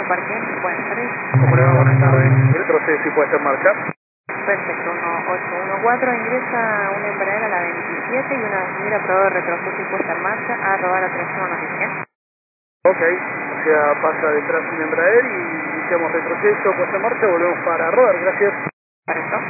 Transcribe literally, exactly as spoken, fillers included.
parqueo, buenas tardes. Comprueba, buenas tardes. El proceso si puede ser marcha. Perfecto, uno ocho uno cuatro, ingresa una Embraer a la veintisiete y una señora aprobado de retroceso y puesta en marcha a robar a tracción noticia. Ok, o sea, pasa detrás un Embraer y iniciamos retroceso, puesta en marcha, volvemos para rodar, gracias. Correcto.